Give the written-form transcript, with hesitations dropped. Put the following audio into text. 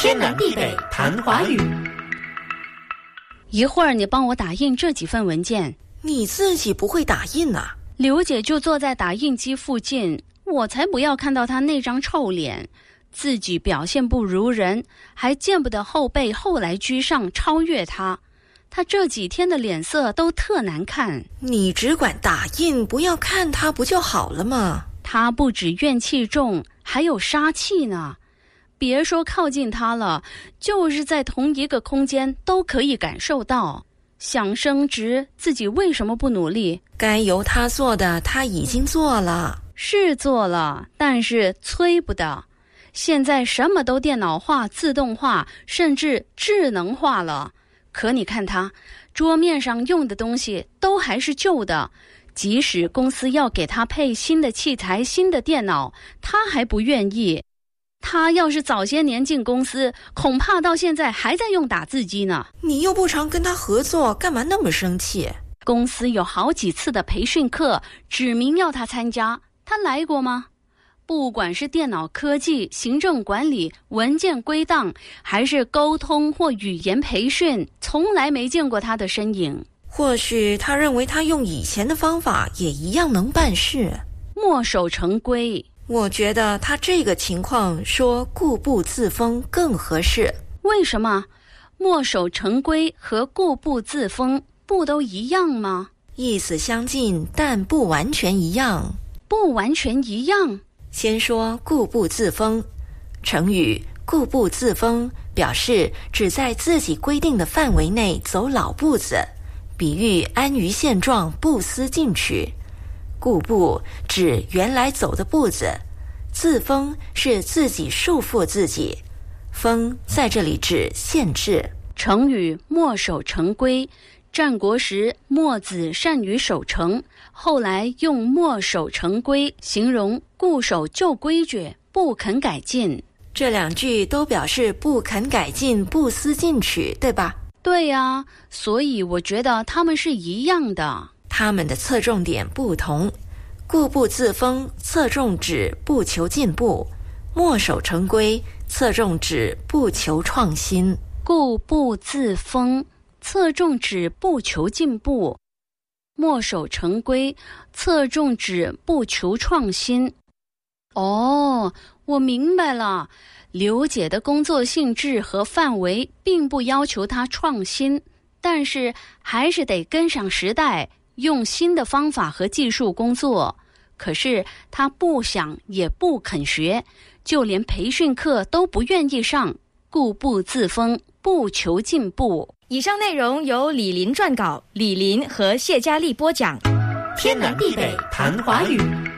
天南地北谈华语。 一会儿你帮我打印这几份文件。 你自己不会打印啊？ 刘姐就坐在打印机附近，我才不要看到她那张臭脸，自己表现不如人，还见不得后辈后来居上超越她。她这几天的脸色都特难看。 你只管打印，不要看她不就好了吗？ 她不止怨气重，还有杀气呢。别说靠近她了，就是在同一个空间都可以感受到。想升职，自己为什么不努力？ 该由她做的，她已经做了。 是做了，但是催不得。现在什么都电脑化、自动化，甚至智能化了。可你看他，桌面上用的东西都还是旧的，即使公司要给他配新的器材、新的电脑，他还不愿意。他要是早些年进公司，恐怕到现在还在用打字机呢。 你又不常跟他合作，干嘛那么生气？ 公司有好几次的培训课，指明要他参加，他来过吗？不管是电脑科技、行政管理、文件归档，还是沟通或语言培训，从来没见过他的身影。 或许他认为他用以前的方法也一样能办事， 墨守成规。 我觉得他这个情况说固步自封更合适。 为什么？墨守成规和固步自封不都一样吗？ 意思相近，但不完全一样。 不完全一样？ 先说固步自封。成语固步自封表示只在自己规定的范围内走老步子，比喻安于现状，不思进取。固步指原来走的步子，自封是自己束缚自己，封在这里指限制。 成语墨守成规，战国时墨子善于守成，后来用墨守成规形容固守旧规矩，不肯改进。 这两句都表示不肯改进，不思进取，对吧？ 对呀，所以我觉得他们是一样的。 他们的侧重点不同，固步自封侧重指不求进步，墨守成规侧重指不求创新。 固步自封侧重指不求进步，墨守成规侧重指不求创新。哦，我明白了，刘姐的工作性质和范围并不要求她创新，但是还是得跟上时代，用新的方法和技术工作。可是她不想也不肯学，就连培训课都不愿意上，固步自封，不求进步。 以上内容由李林撰稿，李林和谢佳丽播讲。 天南地北谈华语。